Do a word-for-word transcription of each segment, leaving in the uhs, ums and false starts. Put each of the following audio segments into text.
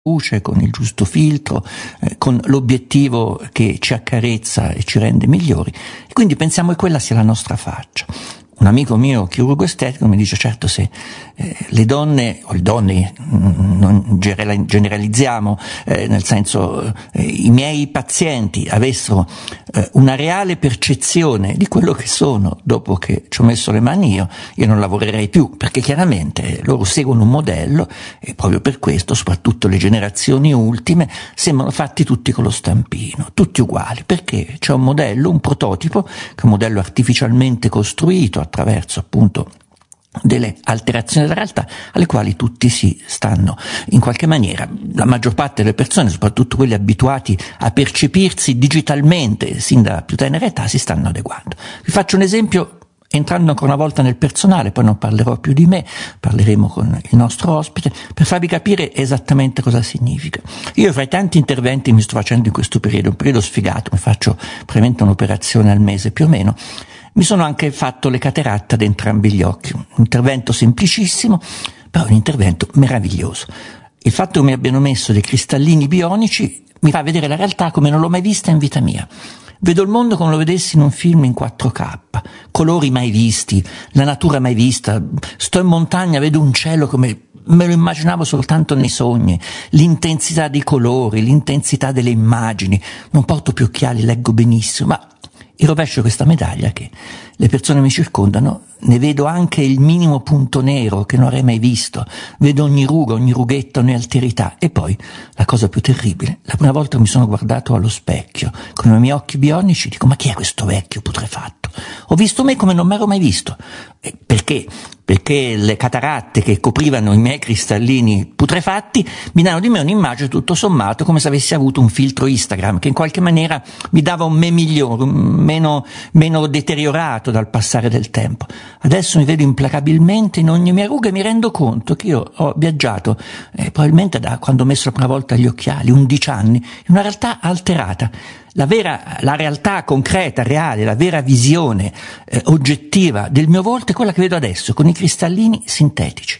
luce, con il giusto filtro, eh, con l'obiettivo che ci accarezza e ci rende migliori, e quindi pensiamo che quella sia la nostra faccia. Un amico mio, chirurgo estetico, mi dice: certo, se eh, le donne, o le donne, mh, non generalizziamo, eh, nel senso eh, i miei pazienti avessero eh, una reale percezione di quello che sono dopo che ci ho messo le mani io, io non lavorerei più, perché chiaramente loro seguono un modello e proprio per questo, soprattutto le generazioni ultime, sembrano fatti tutti con lo stampino, tutti uguali, perché c'è un modello, un prototipo, che è un modello artificialmente costruito attraverso appunto delle alterazioni della realtà alle quali tutti si stanno in qualche maniera, la maggior parte delle persone, soprattutto quelli abituati a percepirsi digitalmente sin da più tenera età, si stanno adeguando. Vi faccio un esempio entrando ancora una volta nel personale, poi non parlerò più di me, parleremo con il nostro ospite, per farvi capire esattamente cosa significa. Io fra i tanti interventi che mi sto facendo in questo periodo, un periodo sfigato, mi faccio probabilmente un'operazione al mese più o meno, mi sono anche fatto le cataratte ad entrambi gli occhi, un intervento semplicissimo, però un intervento meraviglioso. Il fatto che mi abbiano messo dei cristallini bionici mi fa vedere la realtà come non l'ho mai vista in vita mia. Vedo il mondo come lo vedessi in un film in quattro K, colori mai visti, la natura mai vista, sto in montagna, vedo un cielo come me lo immaginavo soltanto nei sogni, l'intensità dei colori, l'intensità delle immagini, non porto più occhiali, leggo benissimo, ma il rovescio di questa medaglia è che le persone mi circondano, ne vedo anche il minimo punto nero che non avrei mai visto, vedo ogni ruga, ogni rughetta, ogni alterità. E poi, la cosa più terribile, la prima volta mi sono guardato allo specchio, con i miei occhi bionici, dico: ma chi è questo vecchio putrefatto? Ho visto me come non mi ero mai visto. E perché? Perché le cataratte che coprivano i miei cristallini putrefatti mi danno di me un'immagine tutto sommato come se avessi avuto un filtro Instagram che in qualche maniera mi dava un me migliore, meno, meno deteriorato dal passare del tempo. Adesso mi vedo implacabilmente in ogni mia ruga e mi rendo conto che io ho viaggiato eh, probabilmente da quando ho messo la prima volta gli occhiali, undici anni, in una realtà alterata. La vera, la realtà concreta, reale, la vera visione eh, oggettiva del mio volto è quella che vedo adesso, con i cristallini sintetici.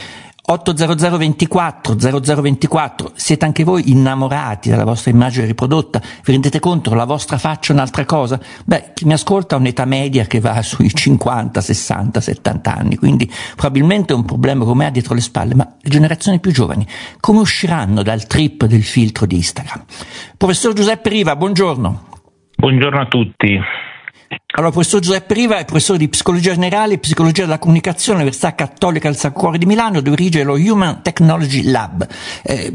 otto zero zero ventiquattro zero zero ventiquattro, siete anche voi innamorati della vostra immagine riprodotta? Vi rendete conto che la vostra faccia è un'altra cosa? Beh, chi mi ascolta ha un'età media che va sui cinquanta, sessanta, settanta anni, quindi probabilmente è un problema come ha dietro le spalle, ma le generazioni più giovani come usciranno dal trip del filtro di Instagram? Professor Giuseppe Riva, buongiorno. Buongiorno a tutti. Allora, il professor Giuseppe Riva è professore di psicologia generale e psicologia della comunicazione all'Università Cattolica del Sacro Cuore di Milano, dove dirige lo Human Technology Lab. Eh,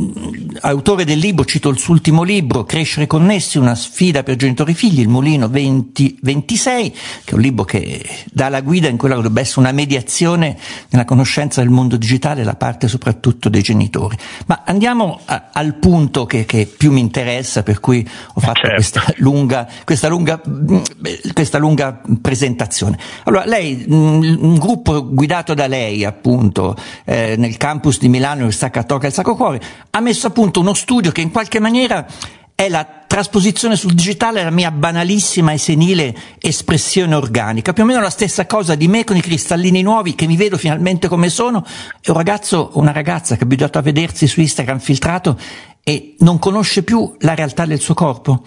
autore del libro, cito il suo ultimo libro, Crescere connessi, una sfida per genitori e figli, il Mulino venti ventisei, che è un libro che dà la guida in quella che dovrebbe essere una mediazione nella conoscenza del mondo digitale da parte soprattutto dei genitori. Ma andiamo a, al punto che, che più mi interessa, per cui ho fatto certo. questa lunga, questa lunga questa lunga presentazione. Allora, lei, un gruppo guidato da lei appunto eh, nel campus di Milano, Università Cattolica del Sacro Cuore, ha messo a punto uno studio che in qualche maniera è la trasposizione sul digitale della mia banalissima e senile espressione organica, più o meno la stessa cosa di me con i cristallini nuovi, che mi vedo finalmente come sono, e un ragazzo o una ragazza che è abituato a vedersi su Instagram filtrato e non conosce più la realtà del suo corpo.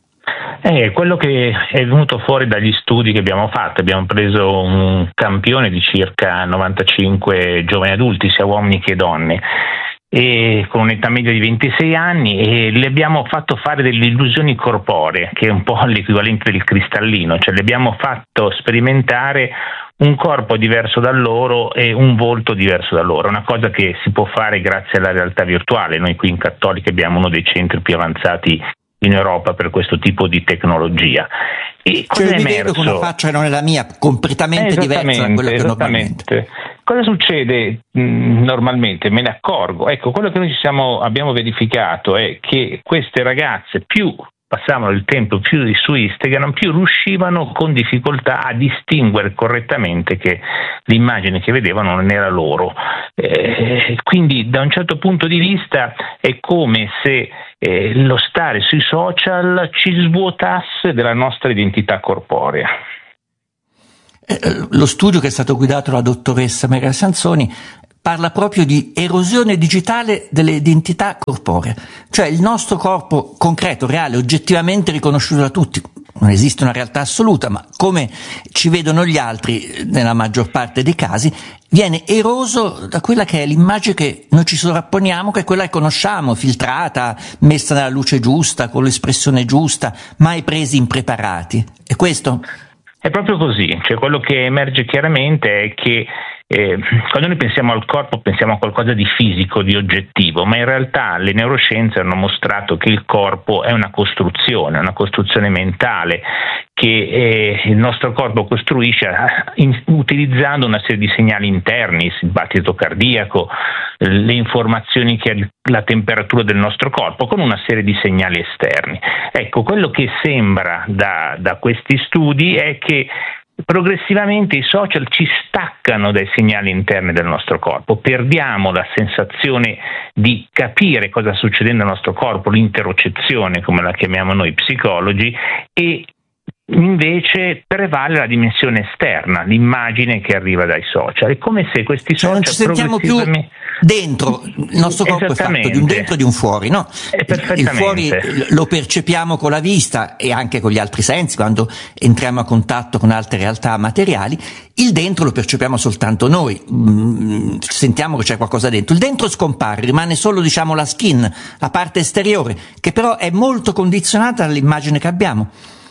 È quello che è venuto fuori dagli studi che abbiamo fatto. Abbiamo preso un campione di circa novantacinque giovani adulti, sia uomini che donne, e con un'età media di ventisei anni, e le abbiamo fatto fare delle illusioni corporee, che è un po' l'equivalente del cristallino, cioè le abbiamo fatto sperimentare un corpo diverso da loro e un volto diverso da loro, una cosa che si può fare grazie alla realtà virtuale. Noi qui in Cattolica abbiamo uno dei centri più avanzati in Europa per questo tipo di tecnologia. E cosa cioè, è mi emerso? vedo con una faccia che non è la mia, completamente diversa da quella che normalmente. Cosa succede mh, normalmente? Me ne accorgo. Ecco, quello che noi ci siamo, abbiamo verificato è che queste ragazze più passavano il tempo più su Instagram, più riuscivano con difficoltà a distinguere correttamente che l'immagine che vedevano non era loro. Eh, quindi da un certo punto di vista è come se eh, lo stare sui social ci svuotasse della nostra identità corporea. Eh, lo studio che è stato guidato dalla dottoressa Maria Sansoni parla proprio di erosione digitale delle identità corporee, cioè il nostro corpo concreto, reale, oggettivamente riconosciuto da tutti. Non esiste una realtà assoluta, ma come ci vedono gli altri nella maggior parte dei casi, viene eroso da quella che è l'immagine che noi ci sovrapponiamo, che è quella che conosciamo, filtrata, messa nella luce giusta, con l'espressione giusta, mai presi impreparati. È questo? È proprio così, cioè quello che emerge chiaramente è che Eh, quando noi pensiamo al corpo pensiamo a qualcosa di fisico, di oggettivo, ma in realtà le neuroscienze hanno mostrato che il corpo è una costruzione, una costruzione mentale che eh, il nostro corpo costruisce in, utilizzando una serie di segnali interni, il battito cardiaco, le informazioni che ha la temperatura del nostro corpo, con una serie di segnali esterni. Ecco, quello che sembra da, da questi studi è che progressivamente i social ci staccano dai segnali interni del nostro corpo, perdiamo la sensazione di capire cosa sta succedendo nel nostro corpo, l'interocezione come la chiamiamo noi psicologi, e invece prevale la dimensione esterna, l'immagine che arriva dai social. È come se questi social non ci sentiamo più dentro, il nostro corpo è fatto di un dentro e di un fuori, no? Il fuori lo percepiamo con la vista e anche con gli altri sensi quando entriamo a contatto con altre realtà materiali, il dentro lo percepiamo soltanto noi, mm, sentiamo che c'è qualcosa dentro, il dentro scompare, rimane solo, diciamo, la skin, la parte esteriore, che però è molto condizionata dall'immagine che abbiamo.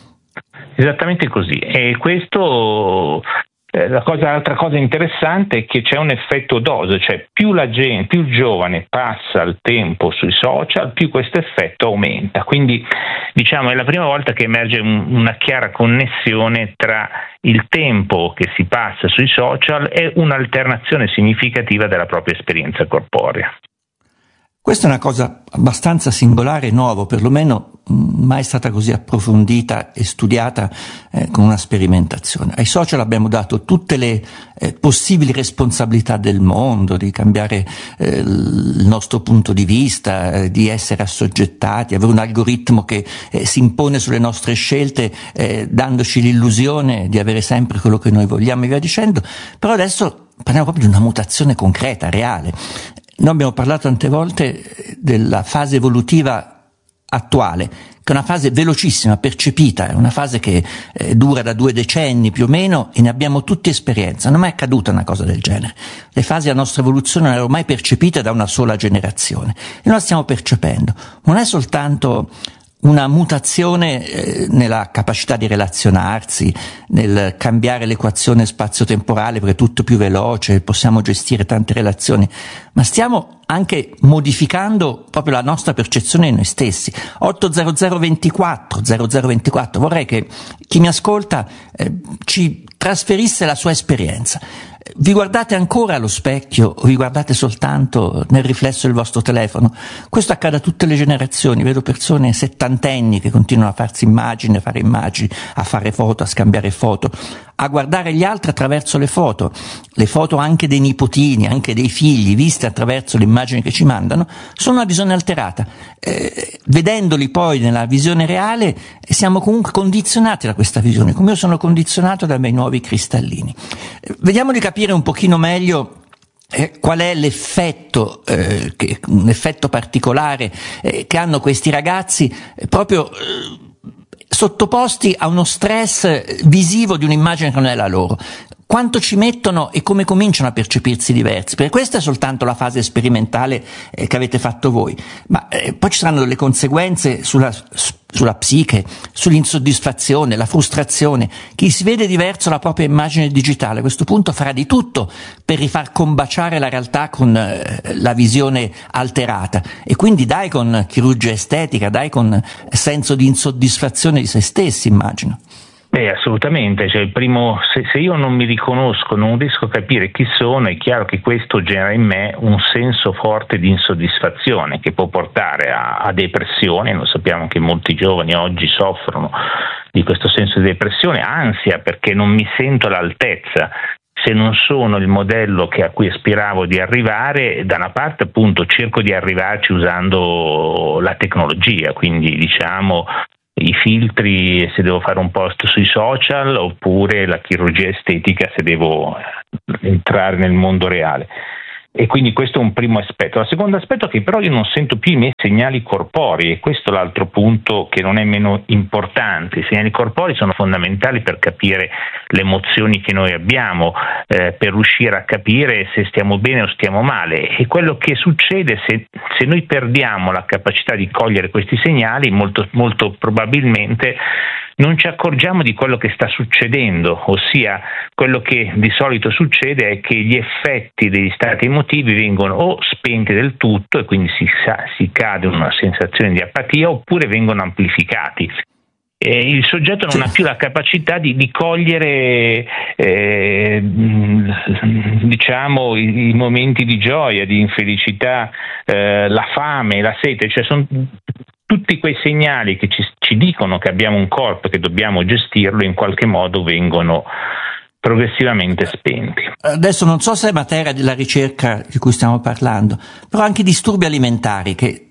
Esattamente così, e questo eh, la cosa, l'altra cosa interessante è che c'è un effetto dose, cioè più la gente, più il giovane passa il tempo sui social, più questo effetto aumenta. Quindi diciamo è la prima volta che emerge un, una chiara connessione tra il tempo che si passa sui social e un'alternazione significativa della propria esperienza corporea. Questa è una cosa abbastanza singolare e nuova, perlomeno mai stata così approfondita e studiata eh, con una sperimentazione. Ai social abbiamo dato tutte le eh, possibili responsabilità del mondo, di cambiare eh, il nostro punto di vista, eh, di essere assoggettati, avere un algoritmo che eh, si impone sulle nostre scelte, eh, dandoci l'illusione di avere sempre quello che noi vogliamo e via dicendo. Però adesso parliamo proprio di una mutazione concreta, reale. Noi abbiamo parlato tante volte della fase evolutiva attuale, che è una fase velocissima, percepita, è una fase che eh, dura da due decenni più o meno e ne abbiamo tutti esperienza. Non è mai accaduta una cosa del genere. Le fasi della nostra evoluzione non erano mai percepite da una sola generazione e noi la stiamo percependo. Non è soltanto una mutazione eh, nella capacità di relazionarsi, nel cambiare l'equazione spazio-temporale perché è tutto più veloce, possiamo gestire tante relazioni, ma stiamo anche modificando proprio la nostra percezione di noi stessi. otto zero zero ventiquattro zero zero ventiquattro, vorrei che chi mi ascolta eh, ci trasferisse la sua esperienza. Vi guardate ancora allo specchio o vi guardate soltanto nel riflesso del vostro telefono? Questo accade a tutte le generazioni, vedo persone settantenni che continuano a farsi immagini, a fare immagini, a fare foto, a scambiare foto, a guardare gli altri attraverso le foto, le foto anche dei nipotini, anche dei figli, viste attraverso le immagini che ci mandano, sono una visione alterata. Eh, vedendoli poi nella visione reale siamo comunque condizionati da questa visione, come io sono condizionato dai miei nuovi cristallini. Eh, vediamo di capire un pochino meglio Eh, qual è l'effetto, eh, che, un effetto particolare eh, che hanno questi ragazzi eh, proprio eh, sottoposti a uno stress visivo di un'immagine che non è la loro. Quanto ci mettono e come cominciano a percepirsi diversi, perché questa è soltanto la fase sperimentale eh, che avete fatto voi, ma eh, poi ci saranno delle conseguenze sulla, sulla psiche, sull'insoddisfazione, la frustrazione. Chi si vede diverso la propria immagine digitale a questo punto farà di tutto per rifar combaciare la realtà con eh, la visione alterata e quindi dai con chirurgia estetica, dai con senso di insoddisfazione di se stessi, immagino. Beh, assolutamente, cioè, il primo, se, se io non mi riconosco, non riesco a capire chi sono, è chiaro che questo genera in me un senso forte di insoddisfazione che può portare a, a depressione. Noi sappiamo che molti giovani oggi soffrono di questo senso di depressione, ansia perché non mi sento all'altezza. Se non sono il modello che a cui aspiravo di arrivare, da una parte appunto cerco di arrivarci usando la tecnologia, quindi diciamo i filtri se devo fare un post sui social oppure la chirurgia estetica se devo entrare nel mondo reale. E quindi questo è un primo aspetto. Il secondo aspetto è che però io non sento più i miei segnali corporei, e questo è l'altro punto che non è meno importante. I segnali corporei sono fondamentali per capire le emozioni che noi abbiamo, eh, per riuscire a capire se stiamo bene o stiamo male, e quello che succede se, se noi perdiamo la capacità di cogliere questi segnali, molto, molto probabilmente non ci accorgiamo di quello che sta succedendo, ossia quello che di solito succede è che gli effetti degli stati emotivi vengono o spenti del tutto e quindi si, si cade in una sensazione di apatia, oppure vengono amplificati. E il soggetto non ha più la capacità di, di cogliere eh, diciamo i, i momenti di gioia, di infelicità, eh, la fame, la sete, cioè sono tutti quei segnali che ci, ci dicono che abbiamo un corpo e che dobbiamo gestirlo, in qualche modo vengono progressivamente spenti. Adesso non so se è materia della ricerca di cui stiamo parlando, però anche disturbi alimentari che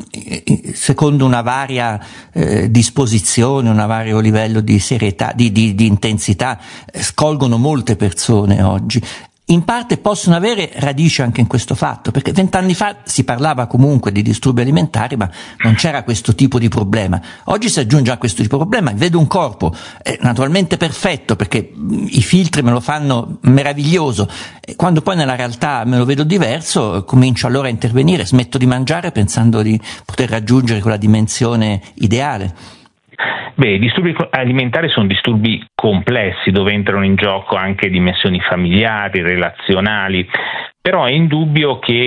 secondo una varia eh, disposizione, un vario livello di serietà, di, di, di intensità, eh, scolgono molte persone oggi. In parte possono avere radice anche in questo fatto, perché vent'anni fa si parlava comunque di disturbi alimentari, ma non c'era questo tipo di problema. Oggi si aggiunge a questo tipo di problema, vedo un corpo eh, naturalmente perfetto, perché i filtri me lo fanno meraviglioso, e quando poi nella realtà me lo vedo diverso, comincio allora a intervenire, smetto di mangiare pensando di poter raggiungere quella dimensione ideale. Beh, i disturbi alimentari sono disturbi complessi dove entrano in gioco anche dimensioni familiari, relazionali, però è indubbio che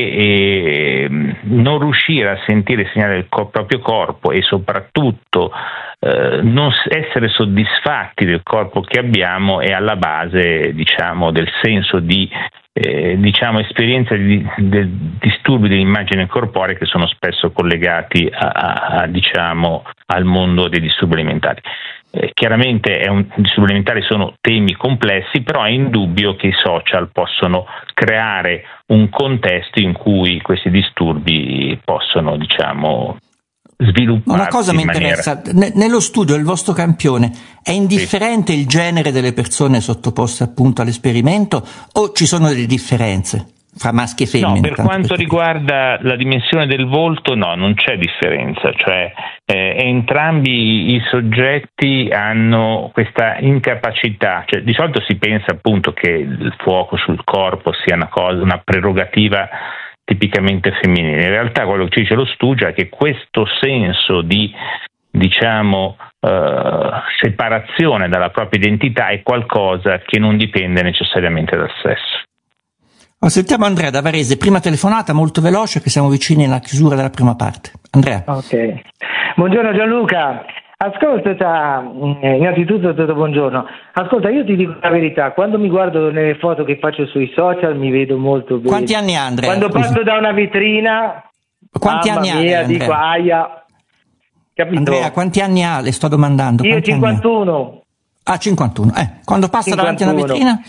eh, non riuscire a sentire il segnale del co- proprio corpo e soprattutto eh, non essere soddisfatti del corpo che abbiamo è alla base, diciamo, del senso di Eh, diciamo esperienze di, di disturbi dell'immagine corporea che sono spesso collegati a, a, a, diciamo, al mondo dei disturbi alimentari. Eh, chiaramente è un, i disturbi alimentari sono temi complessi, però è indubbio che i social possono creare un contesto in cui questi disturbi possono, diciamo, svilupparsi. Una cosa mi interessa, N- nello studio del vostro campione è indifferente sì. il genere delle persone sottoposte appunto all'esperimento, o ci sono delle differenze fra maschi e femmine? No, per quanto riguarda la dimensione del volto no, non c'è differenza, cioè eh, entrambi i soggetti hanno questa incapacità, cioè, di solito si pensa appunto che il fuoco sul corpo sia una cosa, una prerogativa tipicamente femminile. In realtà quello che ci dice lo studio è che questo senso di, diciamo, eh, separazione dalla propria identità è qualcosa che non dipende necessariamente dal sesso. Oh, sentiamo Andrea da Varese, prima telefonata molto veloce, che siamo vicini alla chiusura della prima parte. Andrea. Ok. Buongiorno Gianluca. Ascolta, innanzitutto tutto buongiorno. Ascolta, io ti dico la verità, quando mi guardo nelle foto che faccio sui social mi vedo molto bene. Quanti anni ha Andrea? Quando Scusi. passo da una vetrina, quanti mamma anni mia, ha, dico aia. Capito? Andrea, quanti anni ha? Le sto domandando. Io quanti cinquantuno. Ah, cinquantuno. Eh, quando passa davanti a una vetrina?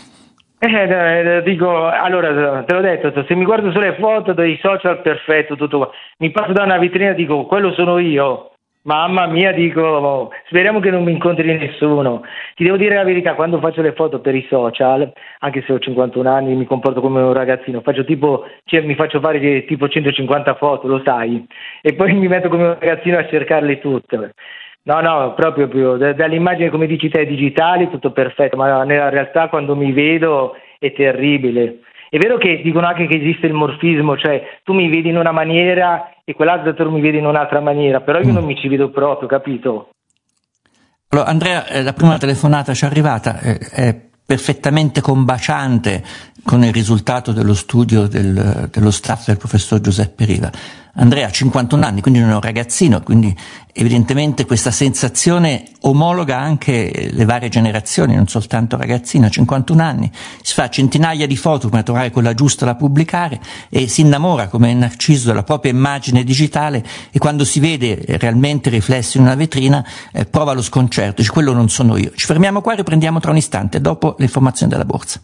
Eh, eh, dico, allora te l'ho detto, se mi guardo sulle foto dei social perfetto, tutto qua. Mi passo da una vetrina e dico, quello sono io. Mamma mia, dico, speriamo che non mi incontri nessuno. Ti devo dire la verità, quando faccio le foto per i social, anche se ho cinquantuno anni, mi comporto come un ragazzino, faccio tipo, cioè, mi faccio fare tipo centocinquanta foto, lo sai, e poi mi metto come un ragazzino a cercarle tutte. No, no, proprio più, dall'immagine, come dici te, digitali, tutto perfetto, ma nella realtà quando mi vedo è terribile. È vero che dicono anche che esiste il morfismo, cioè tu mi vedi in una maniera e quell'altro mi vede in un'altra maniera, però io non mi ci vedo proprio, capito? Allora, Andrea, eh, la prima telefonata ci è arrivata, eh, è perfettamente combaciante con il risultato dello studio del, dello staff del professor Giuseppe Riva. Andrea ha cinquantuno anni, quindi non è un ragazzino, quindi evidentemente questa sensazione omologa anche le varie generazioni, non soltanto ragazzino, a cinquantuno anni, si fa centinaia di foto per trovare quella giusta da pubblicare e si innamora come Narciso della propria immagine digitale, e quando si vede realmente riflesso in una vetrina eh, prova lo sconcerto, dice quello non sono io. Ci fermiamo qua e riprendiamo tra un istante, dopo le informazioni della borsa.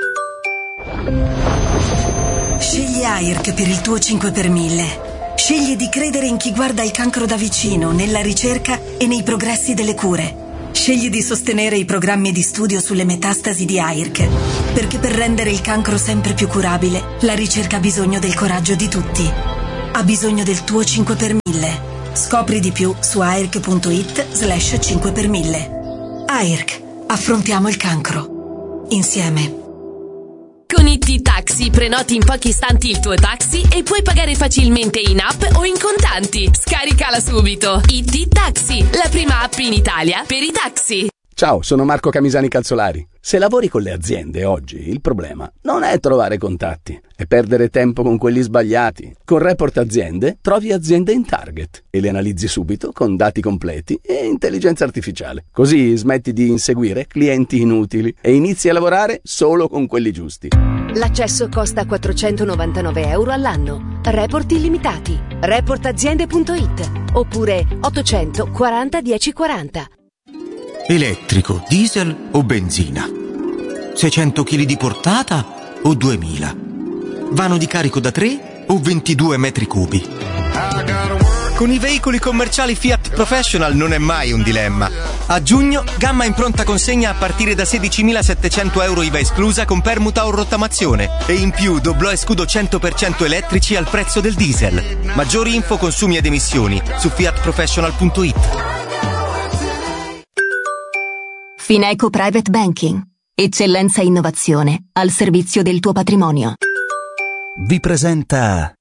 Scegli A I R C per il tuo cinque per mille. Scegli di credere in chi guarda il cancro da vicino, nella ricerca e nei progressi delle cure. Scegli di sostenere i programmi di studio sulle metastasi di A I R C. Perché per rendere il cancro sempre più curabile, la ricerca ha bisogno del coraggio di tutti. Ha bisogno del tuo cinque per mille. Scopri di più su airc.it slash cinque per mille. AIRC. Affrontiamo il cancro. Insieme. Con I T Taxi prenoti in pochi istanti il tuo taxi e puoi pagare facilmente in app o in contanti. Scaricala subito. I T Taxi, la prima app in Italia per i taxi. Ciao, sono Marco Camisani Calzolari. Se lavori con le aziende oggi, il problema non è trovare contatti, è perdere tempo con quelli sbagliati. Con Report Aziende trovi aziende in target e le analizzi subito con dati completi e intelligenza artificiale. Così smetti di inseguire clienti inutili e inizi a lavorare solo con quelli giusti. L'accesso costa quattrocentonovantanove euro all'anno. Report illimitati. report aziende punto it oppure ottocento quaranta dieci quaranta. Elettrico, diesel o benzina? seicento chili di portata o duemila? Vano di carico da tre o ventidue metri cubi? Con i veicoli commerciali Fiat Professional non è mai un dilemma. A giugno, gamma in pronta consegna a partire da sedicimilasettecento euro I V A esclusa con permuta o rottamazione. E in più doblò e scudo cento per cento elettrici al prezzo del diesel. Maggiori info, consumi ed emissioni su fiat professional punto it. Fineco Private Banking. Eccellenza e innovazione al servizio del tuo patrimonio. Vi presenta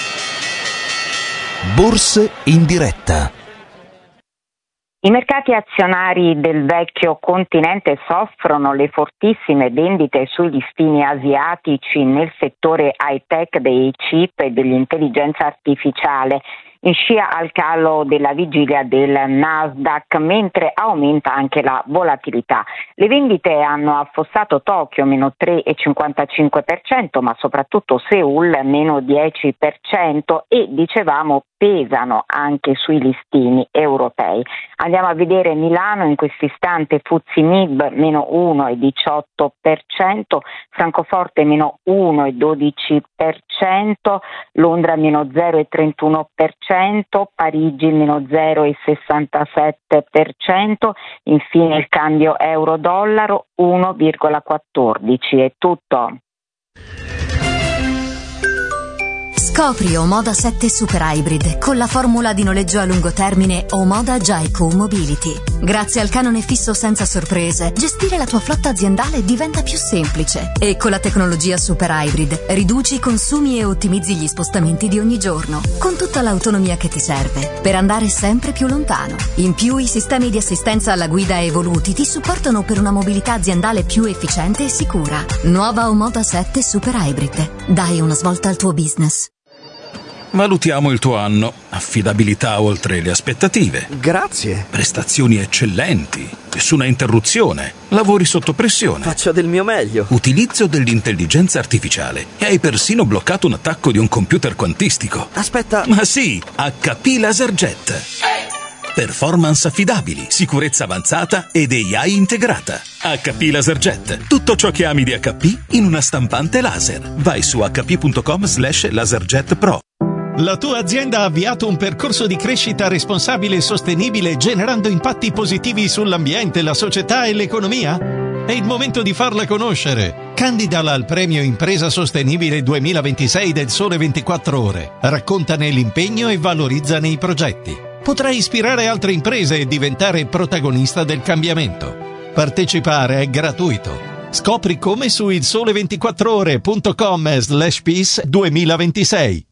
Borse in diretta. I mercati azionari del vecchio continente soffrono le fortissime vendite sui listini asiatici nel settore high-tech dei chip e dell'intelligenza artificiale, in scia al calo della vigilia del Nasdaq, mentre aumenta anche la volatilità. Le vendite hanno affossato Tokyo meno tre virgola cinquantacinque per cento, ma soprattutto Seoul meno dieci per cento e, dicevamo, pesano anche sui listini europei. Andiamo a vedere Milano, in questo istante F T S E M I B meno uno virgola diciotto per cento, Francoforte meno uno virgola dodici per cento, Londra meno zero virgola trentuno per cento, Parigi meno zero virgola sessantasette per cento, infine il cambio euro-dollaro uno virgola quattordici. È tutto. Scopri Omoda sette Super Hybrid con la formula di noleggio a lungo termine Omoda Jaico Mobility. Grazie al canone fisso senza sorprese, gestire la tua flotta aziendale diventa più semplice. E con la tecnologia Super Hybrid riduci i consumi e ottimizzi gli spostamenti di ogni giorno, con tutta l'autonomia che ti serve per andare sempre più lontano. In più, i sistemi di assistenza alla guida evoluti ti supportano per una mobilità aziendale più efficiente e sicura. Nuova Omoda sette Super Hybrid. Dai una svolta al tuo business. Valutiamo il tuo anno. Affidabilità oltre le aspettative. Grazie. Prestazioni eccellenti. Nessuna interruzione. Lavori sotto pressione. Faccio del mio meglio. Utilizzo dell'intelligenza artificiale. E hai persino bloccato un attacco di un computer quantistico. Aspetta. Ma sì, H P LaserJet. Performance affidabili, sicurezza avanzata ed A I integrata. H P LaserJet. Tutto ciò che ami di H P in una stampante laser. Vai su h p punto com slash laserjet pro. La tua azienda ha avviato un percorso di crescita responsabile e sostenibile generando impatti positivi sull'ambiente, la società e l'economia? È il momento di farla conoscere. Candidala al premio Impresa Sostenibile duemilaventisei del Sole ventiquattro Ore. Raccontane l'impegno e valorizzane i progetti. Potrai ispirare altre imprese e diventare protagonista del cambiamento. Partecipare è gratuito. Scopri come su il sole ventiquattro ore punto com slash peace duemilaventisei.